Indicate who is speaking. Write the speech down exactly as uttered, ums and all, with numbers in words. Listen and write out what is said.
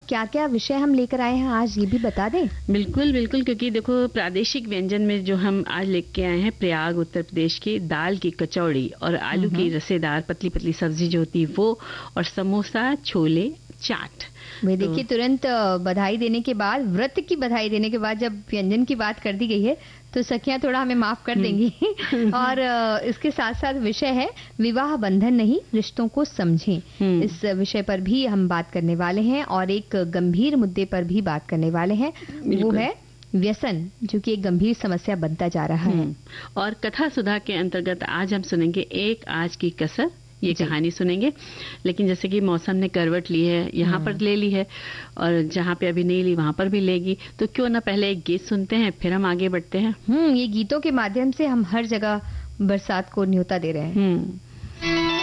Speaker 1: क्या क्या विषय हम लेकर आए हैं आज, ये भी बता दें।
Speaker 2: बिल्कुल बिल्कुल, क्योंकि देखो प्रादेशिक व्यंजन में जो हम आज लेके आए हैं, प्रयाग उत्तर प्रदेश की दाल की कचौड़ी और आलू की रसेदार पतली पतली सब्जी जो होती है वो, और समोसा, छोले, चाट।
Speaker 1: मैं देखिए तो, तुरंत बधाई देने के बाद, व्रत की बधाई देने के बाद जब व्यंजन की बात कर दी गई है तो सखियां थोड़ा हमें माफ कर देंगी। और इसके साथ साथ विषय है विवाह बंधन नहीं, रिश्तों को समझें। इस विषय पर भी हम बात करने वाले हैं और एक गंभीर मुद्दे पर भी बात करने वाले हैं, वो है व्यसन, जो कि एक गंभीर समस्या बनता जा रहा है।
Speaker 2: और कथा सुधा के अंतर्गत आज हम सुनेंगे एक आज की कसर, ये कहानी सुनेंगे। लेकिन जैसे कि मौसम ने करवट ली है, यहाँ पर ले ली है और जहाँ पे अभी नहीं ली वहाँ पर भी लेगी, तो क्यों ना पहले एक गीत सुनते हैं फिर हम आगे बढ़ते हैं।
Speaker 1: हम्म ये गीतों के माध्यम से हम हर जगह बरसात को न्योता दे रहे हैं।